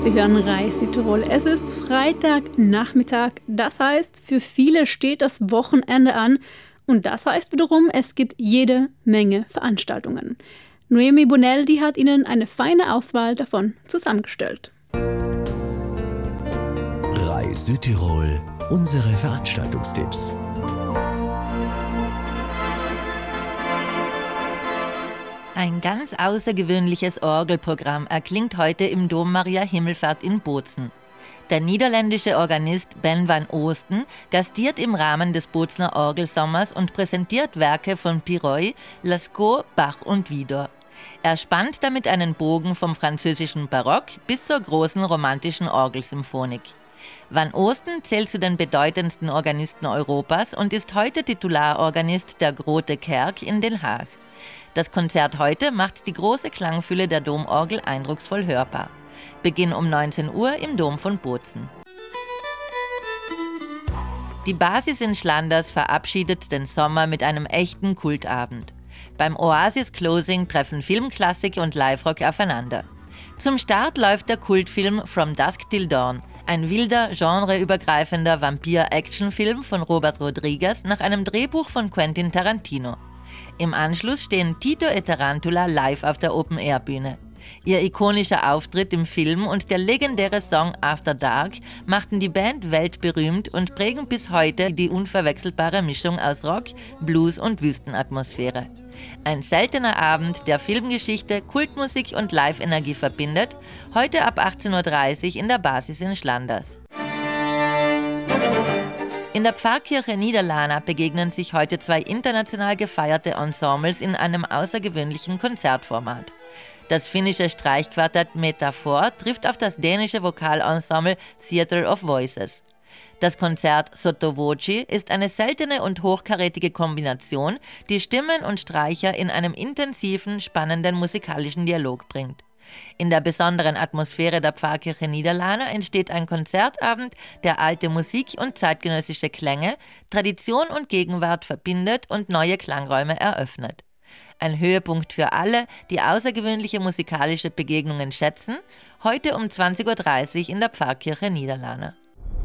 Sie hören Reis Südtirol. Es ist Freitagnachmittag. Das heißt, für viele steht das Wochenende an. Und das heißt wiederum, es gibt jede Menge Veranstaltungen. Noemi Bonelli hat Ihnen eine feine Auswahl davon zusammengestellt. Reis Südtirol, unsere Veranstaltungstipps. Ein ganz außergewöhnliches Orgelprogramm erklingt heute im Dom Maria Himmelfahrt in Bozen. Der niederländische Organist Ben van Oosten gastiert im Rahmen des Bozener Orgelsommers und präsentiert Werke von Piroy, Lascaux, Bach und Widor. Er spannt damit einen Bogen vom französischen Barock bis zur großen romantischen Orgelsymphonik. Van Oosten zählt zu den bedeutendsten Organisten Europas und ist heute Titularorganist der Grote Kerk in Den Haag. Das Konzert heute macht die große Klangfülle der Domorgel eindrucksvoll hörbar. Beginn um 19 Uhr im Dom von Bozen. Die Basis in Schlanders verabschiedet den Sommer mit einem echten Kultabend. Beim Oasis Closing treffen Filmklassik und Live-Rock aufeinander. Zum Start läuft der Kultfilm From Dusk Till Dawn, ein wilder, genreübergreifender Vampir-Action-Film von Robert Rodriguez nach einem Drehbuch von Quentin Tarantino. Im Anschluss stehen Tito et Tarantula live auf der Open-Air-Bühne. Ihr ikonischer Auftritt im Film und der legendäre Song After Dark machten die Band weltberühmt und prägen bis heute die unverwechselbare Mischung aus Rock, Blues und Wüstenatmosphäre. Ein seltener Abend, der Filmgeschichte, Kultmusik und Live-Energie verbindet, heute ab 18.30 Uhr in der Basis in Schlanders. In der Pfarrkirche Niederlana begegnen sich heute zwei international gefeierte Ensembles in einem außergewöhnlichen Konzertformat. Das finnische Streichquartett Metaphor trifft auf das dänische Vokalensemble Theatre of Voices. Das Konzert Sotto Voce ist eine seltene und hochkarätige Kombination, die Stimmen und Streicher in einem intensiven, spannenden musikalischen Dialog bringt. In der besonderen Atmosphäre der Pfarrkirche Niederlana entsteht ein Konzertabend, der alte Musik und zeitgenössische Klänge, Tradition und Gegenwart verbindet und neue Klangräume eröffnet. Ein Höhepunkt für alle, die außergewöhnliche musikalische Begegnungen schätzen, heute um 20.30 Uhr in der Pfarrkirche Niederlana.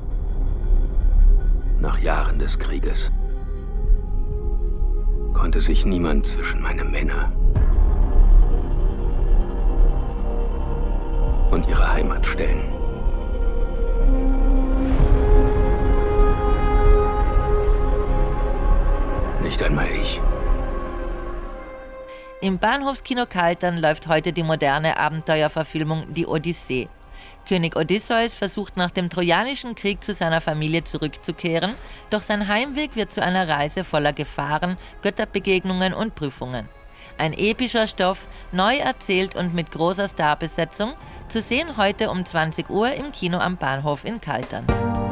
Nach Jahren des Krieges konnte sich niemand zwischen meine Männer und ihre Heimat stellen. Nicht einmal ich. Im Bahnhofskino Kaltern läuft heute die moderne Abenteuerverfilmung Die Odyssee. König Odysseus versucht nach dem Trojanischen Krieg zu seiner Familie zurückzukehren, doch sein Heimweg wird zu einer Reise voller Gefahren, Götterbegegnungen und Prüfungen. Ein epischer Stoff, neu erzählt und mit großer Starbesetzung, zu sehen heute um 20 Uhr im Kino am Bahnhof in Kaltern.